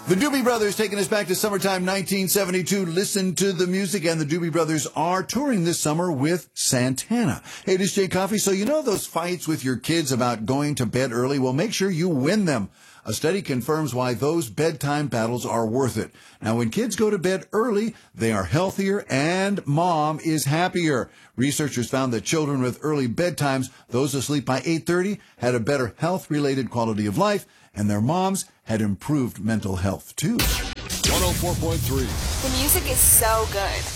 The Doobie Brothers taking us back to summertime 1972. Listen to the music, and the Doobie Brothers are touring this summer with Santana. Hey, this is Jay Coffey. So you know those fights with your kids about going to bed early? Well, make sure you win them. A study confirms why those bedtime battles are worth it. Now, when kids go to bed early, they are healthier and mom is happier. Researchers found that children with early bedtimes, those asleep by 8:30, had a better health-related quality of life, and their moms had improved mental health, too. 104.3. The music is so good.